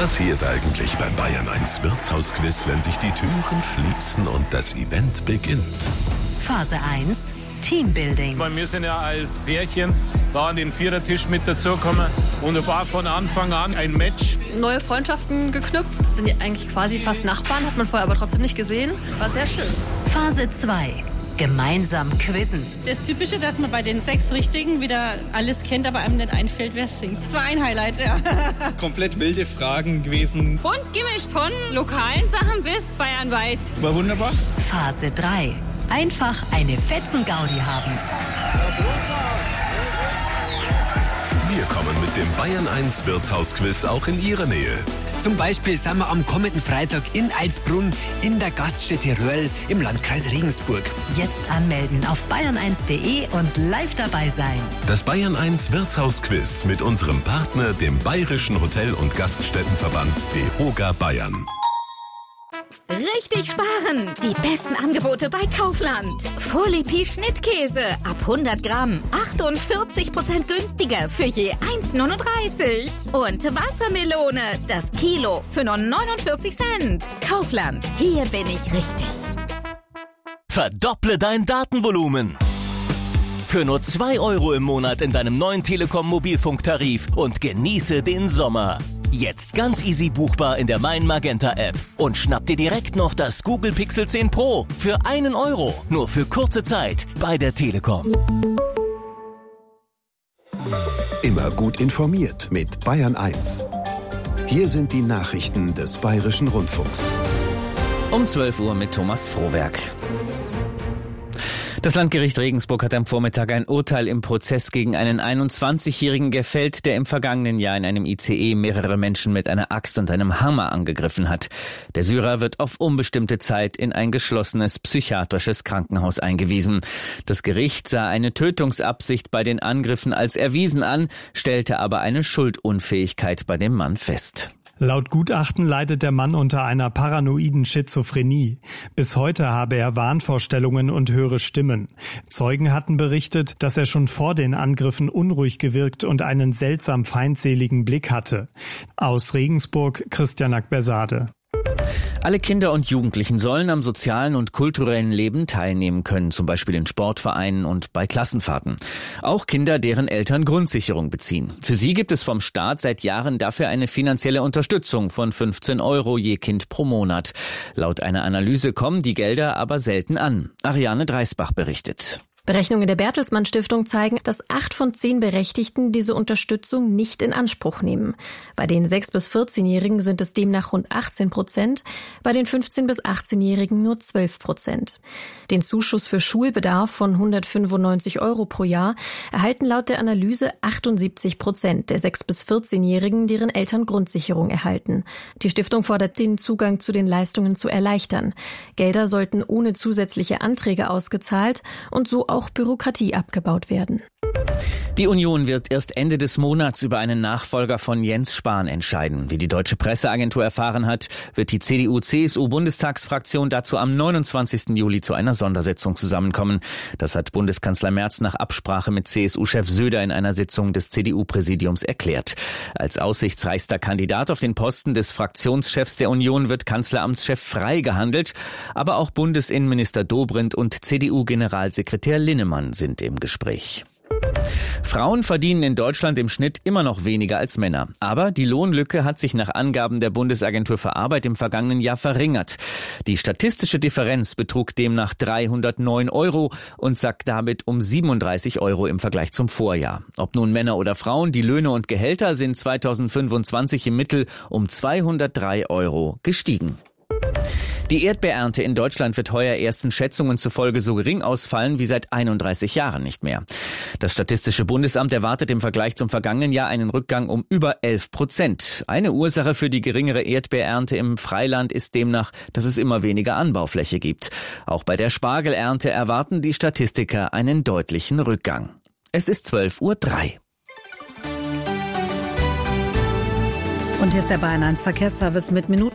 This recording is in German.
passiert eigentlich beim Bayern 1 Wirtshausquiz, wenn sich die Türen schließen und das Event beginnt? Phase 1, Teambuilding. Wir sind ja als Pärchen da an den Vierertisch mit dazugekommen und es war von Anfang an ein Match. Neue Freundschaften geknüpft, sind ja eigentlich quasi fast Nachbarn, hat man vorher aber trotzdem nicht gesehen. War sehr schön. Phase 2, gemeinsam quizzen. Das Typische, dass man bei den 6 Richtigen wieder alles kennt, aber einem nicht einfällt, wer singt. Das war ein Highlight, ja. Komplett wilde Fragen gewesen. Bunt gemischt von lokalen Sachen bis bayernweit. War wunderbar. Phase 3, einfach eine Fetzen-Gaudi haben. Wir kommen mit dem Bayern 1 Wirtshausquiz auch in Ihre Nähe. Zum Beispiel sind wir am kommenden Freitag in Eilsbrunn in der Gaststätte Röhrl im Landkreis Regensburg. Jetzt anmelden auf bayern1.de und live dabei sein. Das Bayern 1 Wirtshausquiz mit unserem Partner, dem Bayerischen Hotel- und Gaststättenverband DEHOGA Bayern. Richtig sparen! Die besten Angebote bei Kaufland. Fourlipi Schnittkäse ab 100 Gramm. 48% günstiger für je 1,39. Und Wassermelone, das Kilo für nur 49 Cent. Kaufland, hier bin ich richtig. Verdopple dein Datenvolumen. Für nur 2 € im Monat in deinem neuen Telekom-Mobilfunktarif und genieße den Sommer. Jetzt ganz easy buchbar in der Mein Magenta App. Und schnapp dir direkt noch das Google Pixel 10 Pro für 1 €. Nur für kurze Zeit bei der Telekom. Immer gut informiert mit Bayern 1. Hier sind die Nachrichten des Bayerischen Rundfunks. Um 12 Uhr mit Thomas Frohwerk. Das Landgericht Regensburg hat am Vormittag ein Urteil im Prozess gegen einen 21-Jährigen gefällt, der im vergangenen Jahr in einem ICE mehrere Menschen mit einer Axt und einem Hammer angegriffen hat. Der Syrer wird auf unbestimmte Zeit in ein geschlossenes psychiatrisches Krankenhaus eingewiesen. Das Gericht sah eine Tötungsabsicht bei den Angriffen als erwiesen an, stellte aber eine Schuldunfähigkeit bei dem Mann fest. Laut Gutachten leidet der Mann unter einer paranoiden Schizophrenie. Bis heute habe er Wahnvorstellungen und höre Stimmen. Zeugen hatten berichtet, dass er schon vor den Angriffen unruhig gewirkt und einen seltsam feindseligen Blick hatte. Aus Regensburg, Christian Ackbersade. Alle Kinder und Jugendlichen sollen am sozialen und kulturellen Leben teilnehmen können, zum Beispiel in Sportvereinen und bei Klassenfahrten. Auch Kinder, deren Eltern Grundsicherung beziehen. Für sie gibt es vom Staat seit Jahren dafür eine finanzielle Unterstützung von 15 € je Kind pro Monat. Laut einer Analyse kommen die Gelder aber selten an. Ariane Dreisbach berichtet. Berechnungen der Bertelsmann Stiftung zeigen, dass 8 von 10 Berechtigten diese Unterstützung nicht in Anspruch nehmen. Bei den 6- bis 14-Jährigen sind es demnach rund 18%, bei den 15- bis 18-Jährigen nur 12%. Den Zuschuss für Schulbedarf von 195 € pro Jahr erhalten laut der Analyse 78% der 6- bis 14-Jährigen, deren Eltern Grundsicherung erhalten. Die Stiftung fordert, den Zugang zu den Leistungen zu erleichtern. Gelder sollten ohne zusätzliche Anträge ausgezahlt und so auch Bürokratie abgebaut werden. Die Union wird erst Ende des Monats über einen Nachfolger von Jens Spahn entscheiden. Wie die Deutsche Presseagentur erfahren hat, wird die CDU-CSU-Bundestagsfraktion dazu am 29. Juli zu einer Sondersitzung zusammenkommen. Das hat Bundeskanzler Merz nach Absprache mit CSU-Chef Söder in einer Sitzung des CDU-Präsidiums erklärt. Als aussichtsreichster Kandidat auf den Posten des Fraktionschefs der Union wird Kanzleramtschef Frey gehandelt. Aber auch Bundesinnenminister Dobrindt und CDU-Generalsekretär Linnemann sind im Gespräch. Frauen verdienen in Deutschland im Schnitt immer noch weniger als Männer. Aber die Lohnlücke hat sich nach Angaben der Bundesagentur für Arbeit im vergangenen Jahr verringert. Die statistische Differenz betrug demnach 309 € und sackt damit um 37 € im Vergleich zum Vorjahr. Ob nun Männer oder Frauen, die Löhne und Gehälter sind 2025 im Mittel um 203 € gestiegen. Die Erdbeerernte in Deutschland wird heuer ersten Schätzungen zufolge so gering ausfallen wie seit 31 Jahren nicht mehr. Das Statistische Bundesamt erwartet im Vergleich zum vergangenen Jahr einen Rückgang um über 11%. Eine Ursache für die geringere Erdbeerernte im Freiland ist demnach, dass es immer weniger Anbaufläche gibt. Auch bei der Spargelernte erwarten die Statistiker einen deutlichen Rückgang. Es ist 12:03 Uhr. Und hier ist der Bayern 1 Verkehrsservice mit Minuten.